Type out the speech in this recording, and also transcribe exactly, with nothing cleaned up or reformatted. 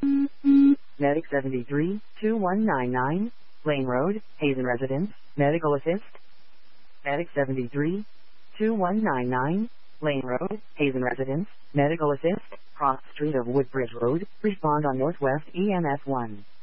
Medic seventy-three, two one nine nine, Lane Road, Hazen Residence, medical assist. Medic seventy-three, two one nine nine, Lane Road, Hazen Residence, medical assist, cross street of Woodbridge Road, respond on Northwest E M S one.